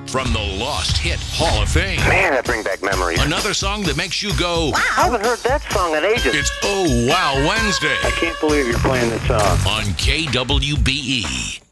From the Lost Hit Hall of Fame. Man, that bring back memories. Another song that makes you go, I haven't heard that song in ages. it's Oh Wow Wednesday I can't believe you're playing this song. on KWBE.